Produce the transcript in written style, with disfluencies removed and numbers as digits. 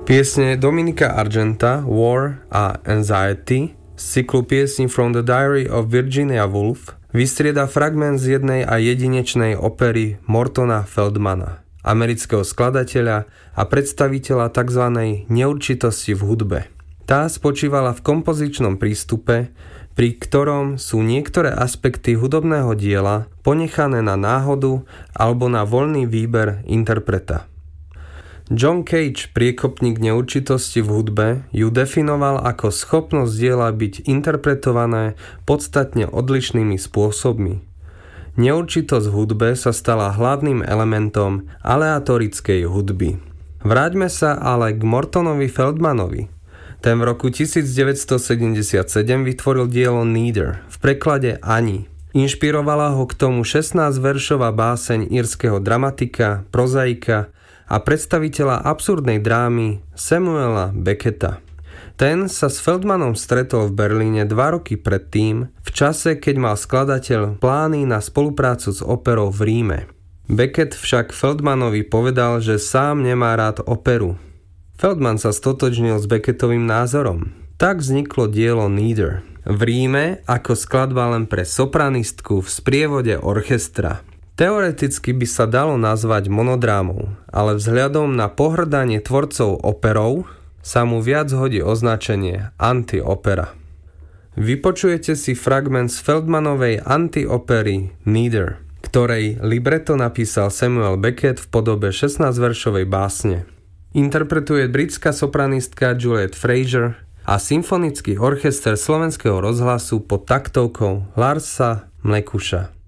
Piesne Dominika Argenta War a Anxiety z cyklu piesní From the Diary of Virginia Woolf vystrieda fragment z jednej a jedinečnej opery Mortona Feldmana, amerického skladateľa a predstaviteľa tzv. Neurčitosti v hudbe. Tá spočívala v kompozičnom prístupe, pri ktorom sú niektoré aspekty hudobného diela ponechané na náhodu alebo na voľný výber interpreta. John Cage, priekopník neurčitosti v hudbe, ju definoval ako schopnosť diela byť interpretované podstatne odlišnými spôsobmi. Neurčitosť v hudbe sa stala hlavným elementom aleatorickej hudby. Vráťme sa ale k Mortonovi Feldmanovi. Ten v roku 1977 vytvoril dielo Neither, v preklade Ani. Inšpirovala ho k tomu 16-veršová báseň írskeho dramatika, prozaika a predstaviteľa absurdnej drámy Samuela Becketa. Ten sa s Feldmanom stretol v Berlíne 2 roky predtým, v čase, keď mal skladateľ plány na spoluprácu s operou v Ríme. Beckett však Feldmanovi povedal, že sám nemá rád operu. Feldman sa stotožnil s Beckettovým názorom. Tak vzniklo dielo Neither. V Ríme ako skladba len pre sopranistku v sprievode orchestra. Teoreticky by sa dalo nazvať monodrámou, ale vzhľadom na pohŕdanie tvorcov operou sa mu viac hodí označenie anti-opera. Vypočujete si fragment z Feldmanovej anti-opery Neither, ktorej libreto napísal Samuel Beckett v podobe 16-veršovej básne. Interpretuje britská sopranistka Juliet Fraser a symfonický orchester Slovenského rozhlasu pod taktovkou Larsa Mlekuša.